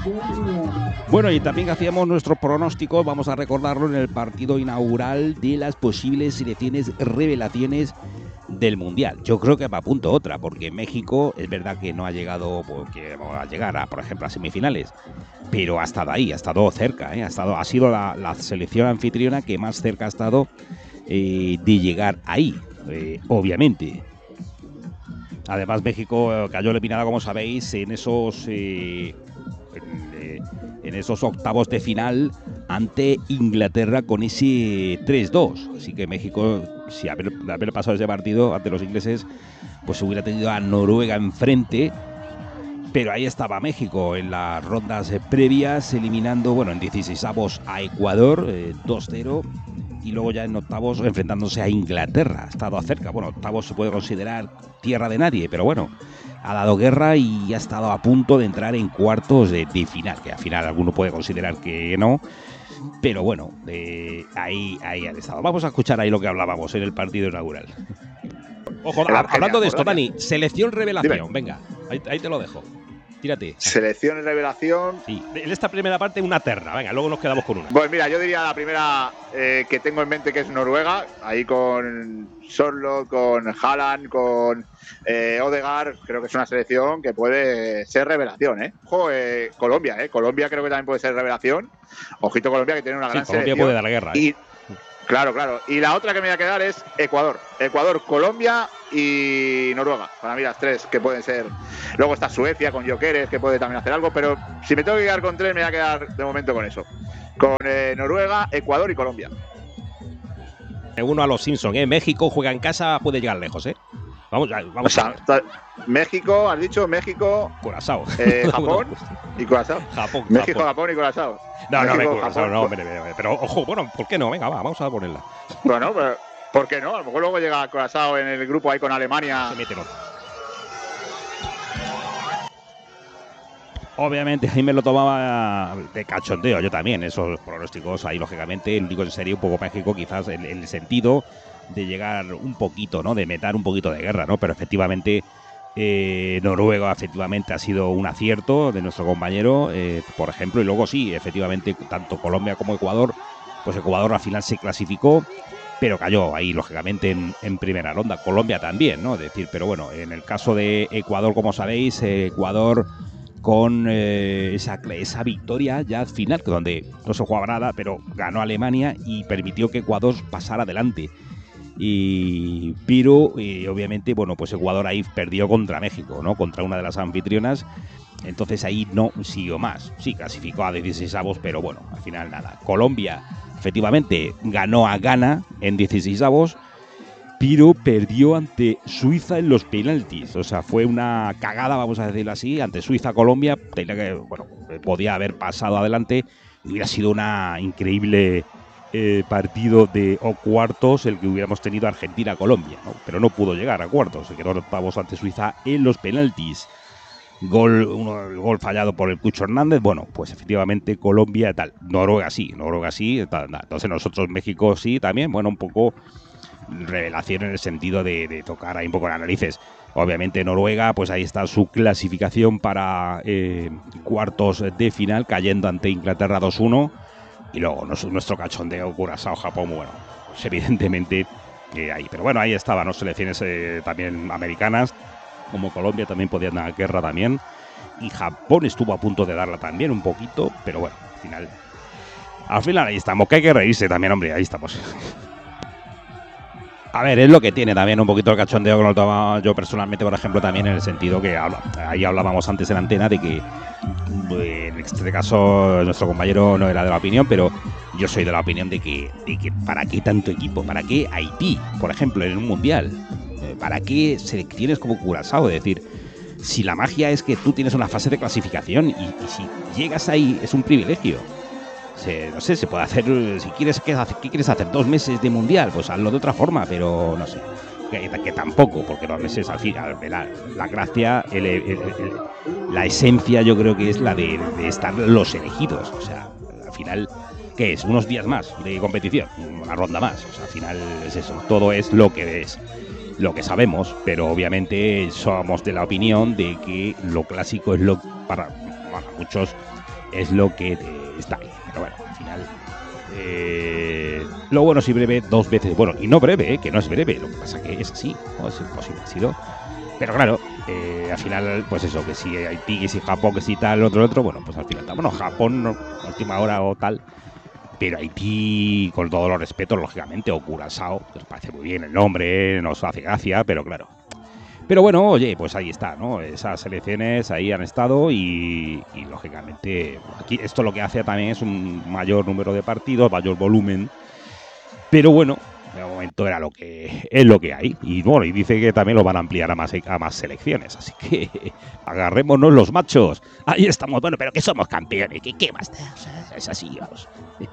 Bueno, y también hacíamos nuestro pronóstico, vamos a recordarlo, en el partido inaugural de las posibles selecciones revelaciones del Mundial. Yo creo que va a punto otra, porque México es verdad que no ha llegado, porque va a llegar a, por ejemplo, a semifinales, pero ha estado ahí, ha estado cerca, ha sido la selección anfitriona que más cerca ha estado de llegar ahí, obviamente. Además, México cayó eliminada, como sabéis, en esos octavos de final ante Inglaterra con ese 3-2. Así que México, si haber pasado ese partido ante los ingleses, pues hubiera tenido a Noruega enfrente. Pero ahí estaba México en las rondas previas, eliminando, bueno, en 16avos a Ecuador, 2-0. Y luego ya en octavos enfrentándose a Inglaterra. Ha estado cerca. Bueno, octavos se puede considerar tierra de nadie, pero bueno, ha dado guerra y ha estado a punto de entrar en cuartos de final, que al final alguno puede considerar que no, pero bueno, ahí han estado. Vamos a escuchar ahí lo que hablábamos en el partido inaugural. Ojo, hablando de esto, Dani, selección revelación, dime. Venga, ahí te lo dejo. Tírate. Selección y revelación. Sí, en esta primera parte una terna, venga, luego nos quedamos con una. Pues mira, yo diría la primera que tengo en mente, que es Noruega, ahí con Sorloth, con Haaland, con Odegaard. Creo que es una selección que puede ser revelación, ¿eh? Ojo, Colombia, Colombia creo que también puede ser revelación. Ojito Colombia, que tiene una gran Colombia selección. Puede dar guerra, y, Claro. Y la otra que me voy a quedar es Ecuador. Ecuador, Colombia y Noruega. Para mí las tres que pueden ser. Luego está Suecia con Gyökeres, que puede también hacer algo, pero si me tengo que quedar con tres, me voy a quedar de momento con eso. Con Noruega, Ecuador y Colombia. Uno a los Simpsons, ¿eh? México juega en casa, puede llegar lejos, ¿eh? Vamos o sea, México, has dicho México, Curazao, Japón y Curazao. México, Japón y Curazao. No, Curazao no, pero ojo, bueno, ¿por qué no? Venga, vamos a ponerla. Bueno, pero ¿por qué no? A lo mejor luego llega Curazao en el grupo ahí con Alemania. Se mete, no. Obviamente ahí me lo tomaba de cachondeo, yo también, esos pronósticos ahí lógicamente, el único en serio un poco México, quizás en el sentido de llegar un poquito, ¿no? De meter un poquito de guerra, ¿no? Pero efectivamente Noruega efectivamente ha sido un acierto de nuestro compañero, por ejemplo, y luego sí, efectivamente, tanto Colombia como Ecuador, pues Ecuador al final se clasificó, pero cayó ahí lógicamente en primera ronda. Colombia también, ¿no? Es decir, pero bueno, en el caso de Ecuador, como sabéis, Ecuador con esa victoria ya final, donde no se jugaba nada, pero ganó Alemania y permitió que Ecuador pasara adelante. Pero obviamente, bueno, pues Ecuador ahí perdió contra México, ¿no? Contra una de las anfitrionas. Entonces ahí no siguió más. Sí, clasificó a 16avos, pero bueno, al final nada. Colombia, efectivamente, ganó a Ghana en 16avos, pero perdió ante Suiza en los penaltis. O sea, fue una cagada, vamos a decirlo así, ante Suiza-Colombia. Podía haber pasado adelante y hubiera sido una increíble partido o cuartos el que hubiéramos tenido Argentina-Colombia, ¿no? Pero no pudo llegar a cuartos, se quedó en octavos ante Suiza en los penaltis. El gol fallado por el Cucho Hernández. Bueno, pues efectivamente Colombia tal, Noruega sí, tal. Entonces nosotros México sí también, bueno, un poco revelación en el sentido de tocar ahí un poco las narices. Obviamente Noruega, pues ahí está su clasificación para cuartos de final, cayendo ante Inglaterra 2-1. Y luego nuestro cachondeo, Curazao, Japón, bueno, pues evidentemente ahí. Pero bueno, ahí estaban, ¿no? Selecciones también americanas, como Colombia también podían dar guerra también. Y Japón estuvo a punto de darla también un poquito, pero bueno, al final ahí estamos, que hay que reírse también, hombre, ahí estamos. A ver, es lo que tiene también un poquito el cachondeo que lo tomaba yo personalmente, por ejemplo, también en el sentido que ahí hablábamos antes en la antena de que en este caso nuestro compañero no era de la opinión, pero yo soy de la opinión de que ¿para qué tanto equipo? ¿Para qué Haití, por ejemplo, en un mundial? ¿Para qué selecciones como Curazao? Es decir, si la magia es que tú tienes una fase de clasificación y si llegas ahí es un privilegio. No sé, se puede hacer, si quieres, ¿qué quieres hacer? 2 meses de mundial, pues hazlo de otra forma, pero no sé, que tampoco, porque 2 meses al final, la gracia, la esencia yo creo que es la de estar los elegidos, o sea, al final, ¿qué es? Unos días más de competición, una ronda más, o sea, al final es eso, todo es lo que sabemos, pero obviamente somos de la opinión de que lo clásico es para muchos es lo que está ahí. Pero bueno, al final... lo bueno si breve 2 veces. Bueno, y no breve, que no es breve. Lo que pasa que es así, ¿no? Es imposible, ha sido. Pero claro, al final, pues eso, que si Haití, que si Japón, que si tal, otro, bueno, pues al final, bueno, Japón, no, a última hora o tal, pero Haití, con todos los respetos, lógicamente, o Curazao, que os parece muy bien el nombre, nos hace gracia, pero claro. Pero bueno, oye, pues ahí está, ¿no? Esas selecciones ahí han estado y lógicamente, aquí esto lo que hace también es un mayor número de partidos, mayor volumen, pero bueno, de momento era lo que es lo que hay. Y bueno, y dice que también lo van a ampliar a más selecciones. Así que agarrémonos los machos. Ahí estamos. Bueno, pero que somos campeones. ¿Qué más da? O sea, es así, vamos.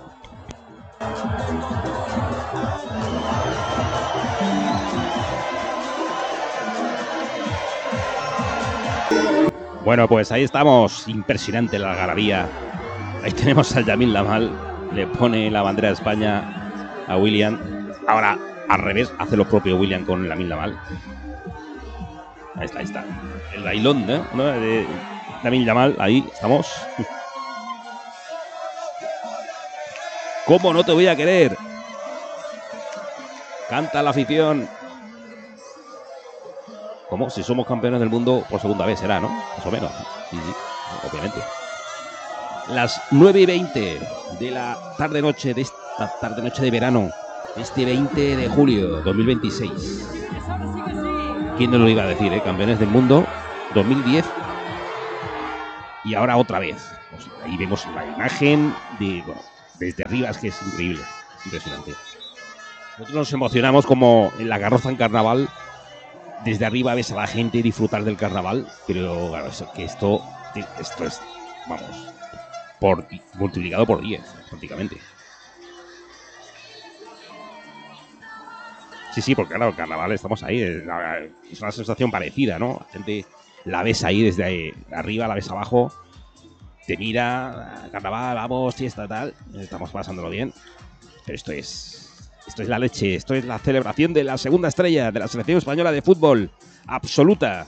Bueno, pues ahí estamos. Impresionante la algarabía. Ahí tenemos al Lamine Yamal. Le pone la bandera de España a William. Ahora, al revés, hace lo propio William con Lamine Yamal. Ahí está. El bailón, ¿no? De Lamine Yamal, ahí estamos. ¿Cómo no te voy a querer? Canta la afición. ¿Cómo? Si somos campeones del mundo por segunda vez, será, ¿no? Más o menos. Sí, obviamente. Las 9:20 de la tarde-noche, de esta tarde-noche de verano, este 20 de julio 2026. ¿Quién nos lo iba a decir, Campeones del mundo 2010 y ahora otra vez. Pues ahí vemos la imagen de, bueno, desde arriba, es que es increíble, es impresionante. Nosotros nos emocionamos como en la carroza en carnaval. Desde arriba ves a la gente disfrutar del carnaval, pero claro, esto es, vamos, multiplicado por 10, prácticamente. Sí, porque claro, el carnaval estamos ahí, es una sensación parecida, ¿no? La gente la ves ahí desde arriba, la ves abajo, te mira, carnaval, vamos, fiesta, tal, estamos pasándolo bien, pero esto es la leche, esto es la celebración de la segunda estrella de la selección española de fútbol absoluta.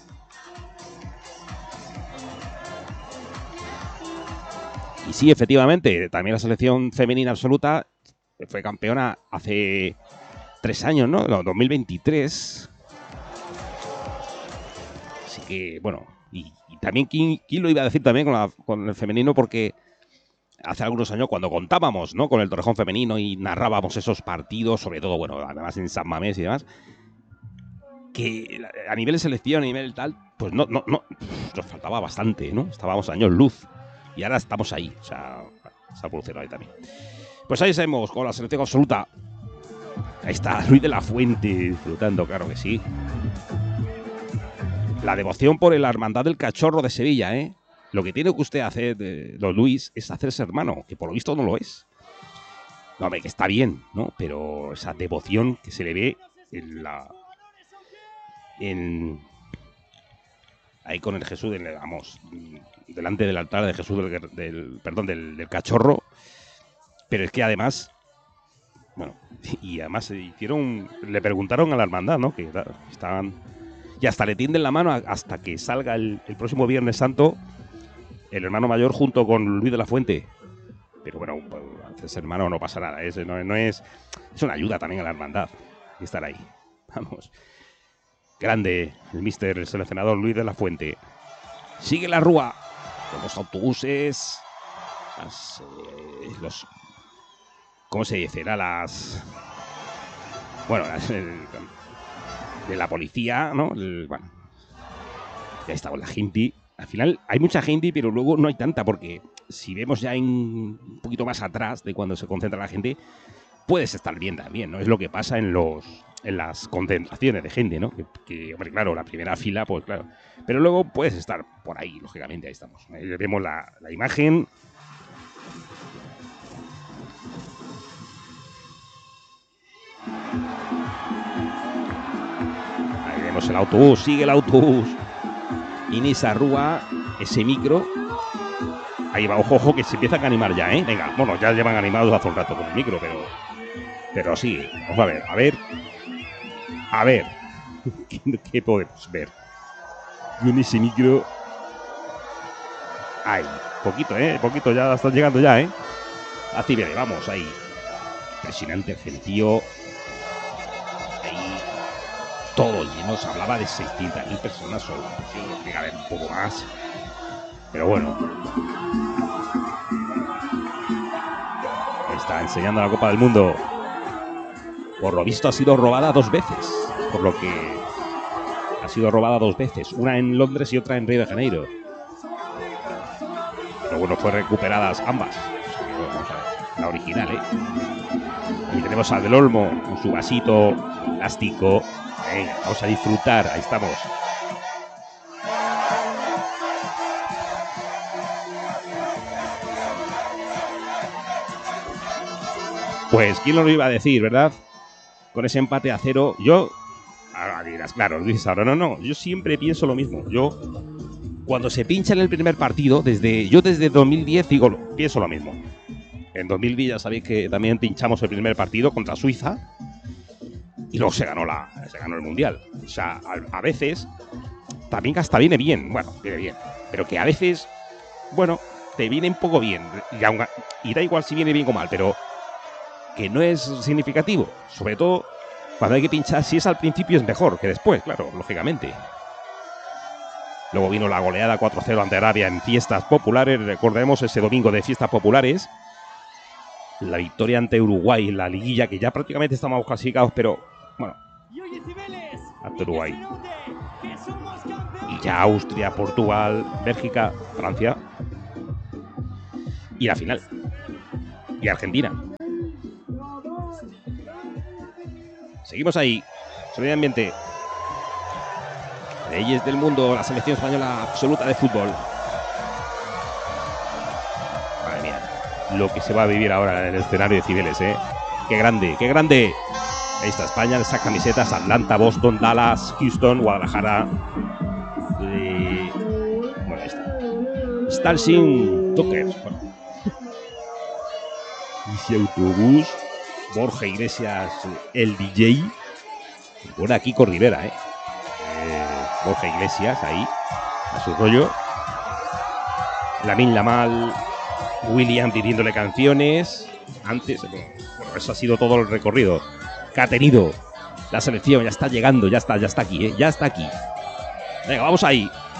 Y sí, efectivamente, también la selección femenina absoluta fue campeona hace 3 años, ¿no? 2023. Así que, bueno, y también, ¿quién lo iba a decir también con el femenino? Porque hace algunos años, cuando contábamos, ¿no?, con el Torrejón femenino y narrábamos esos partidos, sobre todo, bueno, además en San Mamés y demás, que a nivel de selección, a nivel tal, pues no, nos faltaba bastante, ¿no? Estábamos a años luz y ahora estamos ahí, o sea, se ha evolucionado ahí también. Pues ahí seguimos con la selección absoluta. Ahí está Luis de la Fuente disfrutando, claro que sí. La devoción por la hermandad del Cachorro de Sevilla, ¿eh? Lo que tiene que usted hacer, don Luis, es hacerse hermano, que por lo visto no lo es. No, hombre, que está bien, ¿no? Pero esa devoción que se le ve ahí con el Jesús, vamos, delante del altar de Jesús del Cachorro. Pero es que además, bueno, y además le preguntaron a la hermandad, ¿no? Que estaban, y hasta le tienden la mano hasta que salga el próximo Viernes Santo el hermano mayor junto con Luis de la Fuente. Pero bueno, ese hermano no pasa nada, es una ayuda también a la hermandad estar ahí. Vamos. Grande el seleccionador Luis de la Fuente. Sigue la rúa con los autobuses, ¿cómo se dice? De la policía, ¿no? Bueno, ya está con la gente. Al final hay mucha gente, pero luego no hay tanta, porque si vemos ya un poquito más atrás de cuando se concentra la gente, puedes estar bien también, ¿no? Es lo que pasa en las concentraciones de gente, ¿no? Que, hombre, claro, la primera fila, pues claro. Pero luego puedes estar por ahí, lógicamente, ahí estamos. Ahí vemos la imagen. Ahí vemos el autobús, sigue el autobús. Inés Rúa, ese micro. Ahí va, ojo, que se empiezan a animar ya, ¿eh? Venga, bueno, ya llevan animados hace un rato con el micro, pero sí, vamos a ver. ¿Qué podemos ver? Con ese micro. Ay, poquito, poquito, ya están llegando ya, Así viene, vamos, ahí. Impresionante el gentío. Ahí todo lleno, se hablaba de 600.000 personas solo. Llega a haber un poco más. Pero bueno. Está enseñando la Copa del Mundo. Por lo visto ha sido robada 2 veces. Por lo que ha sido robada 2 veces. Una en Londres y otra en Río de Janeiro. Pero bueno, fue recuperadas ambas. Vamos a ver, la original, Y tenemos a Del Olmo con su vasito plástico. Venga, vamos a disfrutar. Ahí estamos. Pues, ¿quién lo iba a decir, verdad? Con ese empate a 0, yo... Ahora dirás, claro, lo dices ahora. No, yo siempre pienso lo mismo. Yo, cuando se pincha en el primer partido, desde 2010 pienso lo mismo. En 2010 ya sabéis que también pinchamos el primer partido contra Suiza y luego se ganó el Mundial. O sea, a veces también hasta viene bien, pero que a veces, te viene un poco bien. Y da igual si viene bien o mal, pero que no es significativo. Sobre todo cuando hay que pinchar, si es al principio es mejor que después, claro, lógicamente. Luego vino la goleada 4-0 ante Arabia en fiestas populares. Recordemos ese domingo de fiestas populares. La victoria ante Uruguay en la liguilla, que ya prácticamente estamos clasificados, pero bueno, ante Uruguay. Y ya Austria, Portugal, Bélgica, Francia. Y la final. Y Argentina. Seguimos ahí. Sonido ambiente. Reyes del mundo, la selección española absoluta de fútbol. Madre mía, lo que se va a vivir ahora en el escenario de Cibeles, Qué grande, qué grande. Ahí está España, esas camisetas: Atlanta, Boston, Dallas, Houston, Guadalajara. Bueno, ahí está. Starship Dockers. Ese autobús. Borja Iglesias, el DJ. Bueno, Kiko Rivera, Borja Iglesias ahí, a su rollo. Lamine Yamal, William pidiéndole canciones. Antes, eso ha sido todo el recorrido que ha tenido la selección. Ya está llegando, ya está aquí, ya está aquí. Venga, vamos ahí.